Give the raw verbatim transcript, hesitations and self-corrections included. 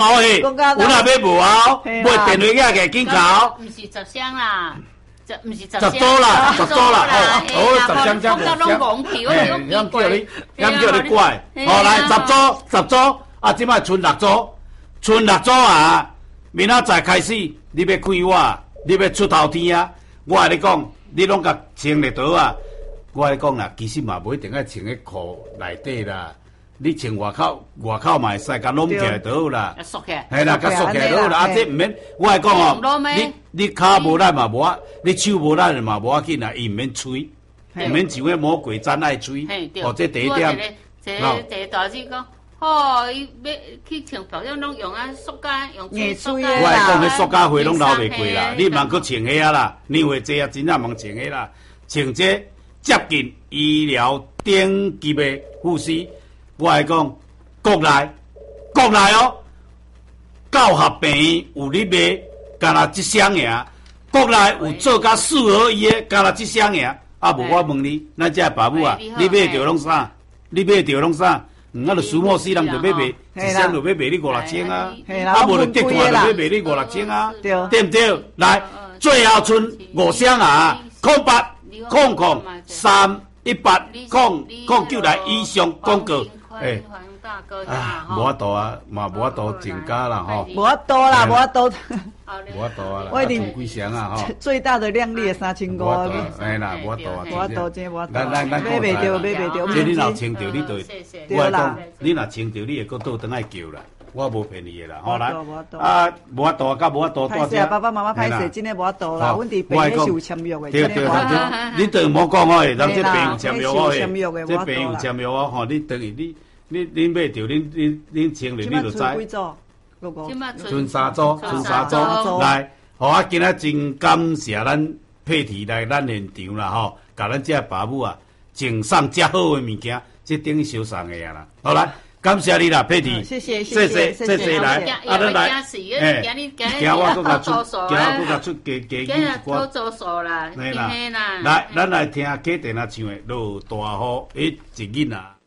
哦嘿，有哪买无啊？买电话架紧搞。 唔是十箱啦。唔是十十组啦，十组啦，哦，十箱箱十箱， 哎， 央叫你，央叫你怪，好来十组，十组，啊，即摆剩六组，剩六组啊，明仔载开始，你要开我，你要出头天啊，我跟你讲，你拢甲穿咧倒啊，我跟你讲啦，其实嘛不一定爱穿喺裤内底啦。你穿外口，外口嘛会使甲拢起来就好啦。 缩起来， 系啦，甲缩起来就好啦。啊，这毋免，我来讲哦，你你骹无力嘛无啊，你手无力嘛无要紧啦，伊毋免吹，毋免像迄魔鬼毡爱吹。哦，这第一点。 这这大姐讲，哦，伊要去穿漂亮拢用啊塑胶，用这塑胶。 我来讲，迄塑胶花拢留袂过啦，你茫去穿迄啊啦，年岁济啊，真正茫穿迄啦，穿这接近医疗顶级的护士。我来讲，国内国内哦，教学病院有咧卖，干那一箱尔；国内有做甲四合一的，干那一箱尔。啊，无我问你，咱这爸母啊，你买着拢啥？你买着拢啥？嗯，啊，就苏莫死人就要卖，一箱就要卖你五六千啊，啊，无就跌断就要卖你五六千啊，对不对？来，最后剩五箱啊，空八空空三一八空空九来以上广告。诶，啊，无法度啊，嘛无法度增加啦吼， 无法度啦，无法度， 无法度啊， 我一定几箱啊吼， 最大的量力三千五， 哎啦，无法度啊， 无法度真无法度， 咱咱咱买袂着，买袂着， 这你若穿着，你就，我讲，你若穿着，你会搁倒转来叫啦，我无骗你的啦，吼来，啊，无法度啊，甲无法度大只，爸爸妈妈歹势，真诶无法度啦，阮伫病院是有签约的， 对对对，你等莫讲哦，人这病有签约哦，这病有签约哦，吼，你等于你。你你买着，恁恁恁穿咧，你就知。剩三组，剩三组，来，互我今仔真感谢咱佩蒂来咱现场啦吼，甲咱这爸母啊，赠送遮好诶物件，这等于收送诶啊啦。好来，感谢你啦，佩蒂， 谢谢谢谢谢谢来， 啊咱来，哎， 今我搁甲出，今我搁甲出加加几一寡。多数啦， 嘿啦，来，咱来听客电啊唱诶，落大雨，迄一日啊。